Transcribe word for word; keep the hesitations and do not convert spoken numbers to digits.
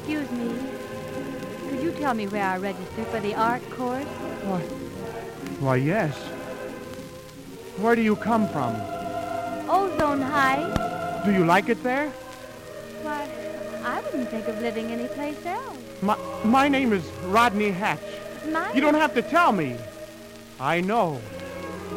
Excuse me. Could you tell me where I register for the art course? Why, why, yes. Where do you come from? Ozone Heights. Do you like it there? Why, I wouldn't think of living anyplace else. My, my name is Rodney Hatch. My You don't have to tell me. I know.